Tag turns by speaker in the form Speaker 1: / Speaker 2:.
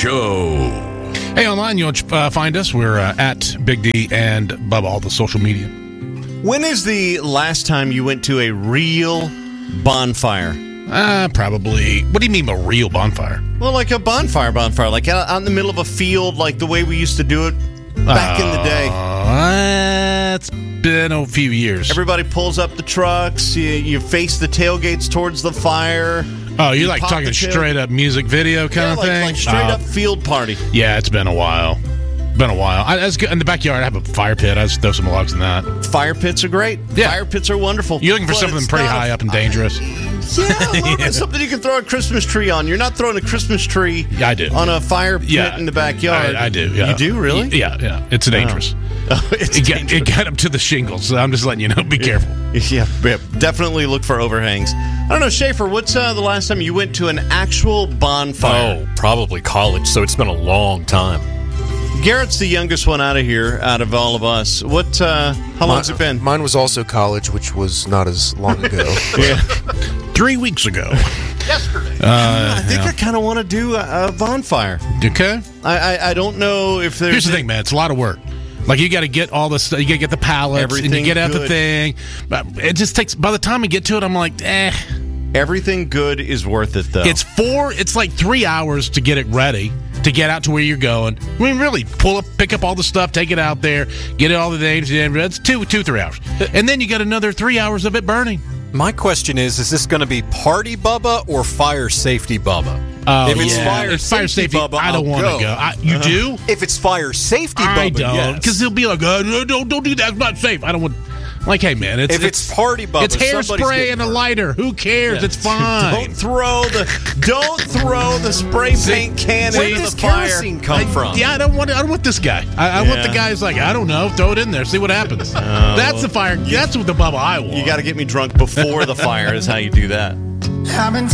Speaker 1: Show.
Speaker 2: Hey, online, you'll find us. We're at Big D and Bubba, all the social media.
Speaker 3: When is the last time you went to a real bonfire?
Speaker 2: Probably. What do you mean a real bonfire?
Speaker 3: Well, like a bonfire, like out in the middle of a field, like the way we used to do it back in the day.
Speaker 2: It's been a few years.
Speaker 3: Everybody pulls up the trucks. You face the tailgates towards the fire.
Speaker 2: Oh, you're like talking straight up music video kind of thing?
Speaker 3: Like straight up field party.
Speaker 2: Yeah, it's been a while. That's good. In the backyard, I have a fire pit. I just throw some logs in that.
Speaker 3: Fire pits are great.
Speaker 2: Yeah.
Speaker 3: Fire pits are wonderful.
Speaker 2: You're looking for something pretty high up and dangerous.
Speaker 3: Yeah, a little bit something you can throw a Christmas tree on. You're not throwing a Christmas tree
Speaker 2: I do.
Speaker 3: on a fire pit in the backyard.
Speaker 2: I do, yeah.
Speaker 3: You do, really?
Speaker 2: Yeah. It's dangerous. It got up to the shingles, so I'm just letting you know. Be careful.
Speaker 3: Yeah, definitely look for overhangs. I don't know, Schaefer, what's the last time you went to an actual bonfire?
Speaker 4: Oh, probably college, so it's been a long time.
Speaker 3: Garrett's the youngest one out of all of us. How long's it been?
Speaker 5: Mine was also college, which was not as long ago.
Speaker 3: Yeah.
Speaker 2: 3 weeks ago.
Speaker 3: Yesterday. I think I kind of want to do a bonfire.
Speaker 2: Okay.
Speaker 3: I don't know if there's...
Speaker 2: Here's the thing, man. It's a lot of work. Like, you got to get all the stuff. You got to get the pallets. And you get out the thing. But it just takes... By the time I get to it, I'm like,
Speaker 3: Everything good is worth it, though.
Speaker 2: It's like 3 hours to get it ready, to get out to where you're going. I mean, really, pick up all the stuff, take it out there, get it all the names. It's 3 hours. And then you got another 3 hours of it burning.
Speaker 4: My question is this going to be party Bubba or fire safety Bubba?
Speaker 2: If it's fire safety,
Speaker 4: Bubba,
Speaker 2: I don't want to go. You do?
Speaker 4: If it's fire safety Bubba,
Speaker 2: I don't. Because they'll be like, don't do that. It's not safe. I don't want... Like, hey, man,
Speaker 4: it's party Bubba,
Speaker 2: it's hairspray and a lighter. Who cares? Yeah. It's fine.
Speaker 3: Don't throw the spray paint can into the fire.
Speaker 4: Where does kerosene come from?
Speaker 2: Yeah, I don't want this guy. I want the guy who's like, I don't know, throw it in there, see what happens. That's the fire. That's what the Bubba I want.
Speaker 3: You got to get me drunk before the fire is how you do that.